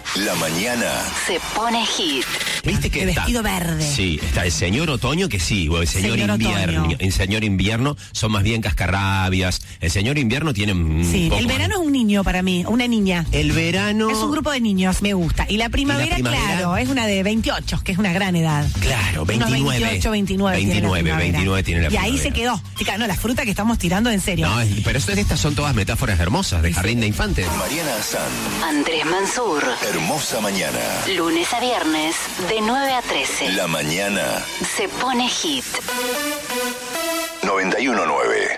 La mañana se pone hit. ¿Viste que De está? vestido verde. Sí, está el señor otoño, que sí, o el señor invierno. Otoño. El señor invierno son más bien cascarrabias. El señor invierno tiene Sí, poco el más. verano es un niño para mí, una niña. El verano... Es un grupo de niños, me gusta. Y la primavera, claro, es una de 28, que es una gran edad. Claro, Unos 29. 28, 29. 29 tiene la Y ahí primavera. se quedó. Chica, no, la fruta que estamos tirando en serio. No, pero estas son todas metáforas hermosas de jardín de infantes. Mariana San, Andrés Mansur. hermosa mañana. Lunes a viernes, de 9 a 13. La mañana Se pone hit. 91.9.